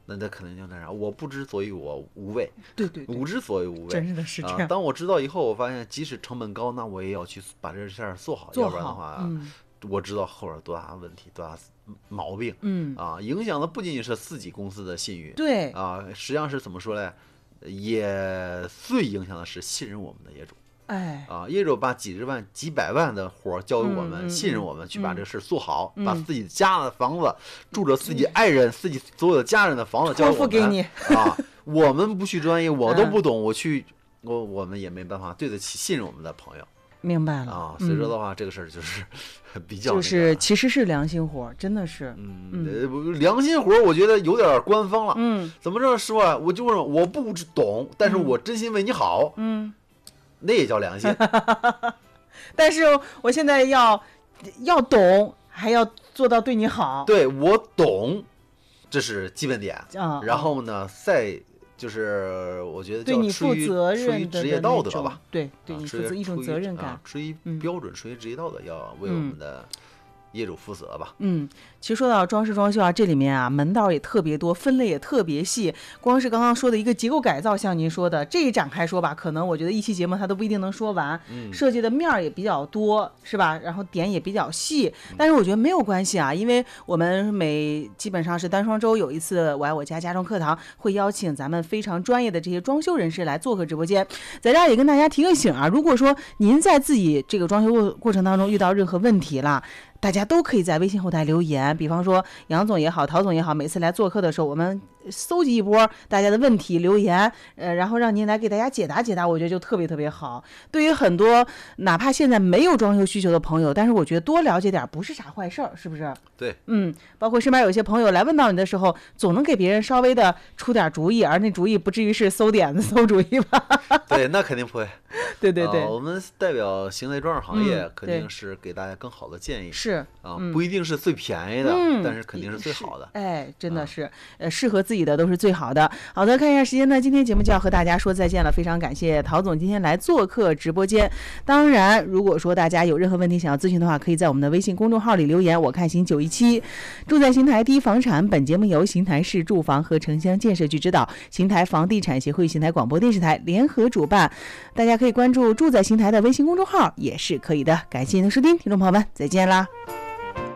那可能就那啥，我不知所以我无畏， 对对对， 无知所以无畏， 真的是这样。 当我知道以后，我发现即使成本高，那我也要去把这事儿做好，要不然的话，我知道后边多大问题，多大毛病，影响的不仅仅是自己公司的信誉， 对实际上是怎么说呢？也最影响的是信任我们的业主。业主把几十万、几百万的活交给我们，信任我们去把这个事做好，把自己家的房子、住着自己爱人、自己所有的家人的房子交给我们， 给你我们不去专业，我都不懂，我们也没办法对得起信任我们的朋友。 明白了所以说的话，这个事儿就是比较就是其实是良心活，真的是良心活，我觉得有点官方了。怎么这么说啊？我就是我不懂，但是我真心为你好。那也叫良心。 但是我现在要懂，还要做到对你好。 对，我懂，这是基本点。然后呢，再就是我觉得对你负责任的职业道德吧。 对你负责一种责任感， 出于标准，出于职业道德，要为我们的业主负责吧。 其实说到装饰装修啊，这里面啊门道也特别多，分类也特别细。光是刚刚说的一个结构改造，像您说的这一展开说吧，可能我觉得一期节目它都不一定能说完。设计的面儿也比较多，是吧？然后点也比较细，但是我觉得没有关系啊，因为我们基本上是单双周有一次我爱我家家装课堂，会邀请咱们非常专业的这些装修人士来做客直播间。在这儿也跟大家提个醒啊，如果说您在自己这个装修过程当中遇到任何问题了，大家都可以在微信后台留言，比方说杨总也好，陶总也好，每次来做客的时候，我们搜集一波大家的问题留言，然后让您来给大家解答解答，我觉得就特别特别好。对于很多哪怕现在没有装修需求的朋友，但是我觉得多了解点不是啥坏事儿，是不是？ 对， 包括身边有些朋友来问到你的时候，总能给别人稍微的出点主意，而那主意不至于是馊点子、馊主意吧？ 对，那肯定不会。 对对对， 我们代表邢台装饰行业，肯定是给大家更好的建议。 是不一定是最便宜的，但是肯定是最好的。 真的是，适合自己的都是最好的。好的，看一下时间呢，今天节目就要和大家说再见了。非常感谢陶总今天来做客直播间。当然，如果说大家有任何问题想要咨询的话，可以在我们的微信公众号里留言。我看行917，住在邢台第一房产。本节目由邢台市住房和城乡建设局指导，邢台房地产协会、邢台广播电视台联合主办。大家可以关注住在邢台的微信公众号，也是可以的。感谢您的收听，听众朋友们，再见啦。